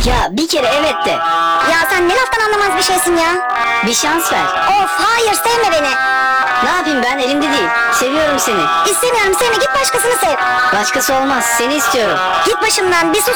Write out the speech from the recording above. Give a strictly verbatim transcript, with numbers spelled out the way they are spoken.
Ya bir kere evet de. Ya sen ne laftan anlamaz bir şeysin ya. Bir şans ver. Of hayır, sevme beni. Ne yapayım, ben elimde değil. Seviyorum seni. İstemiyorum, sevme, git başkasını sev. Başkası olmaz. Seni istiyorum. Git başımdan, bir sus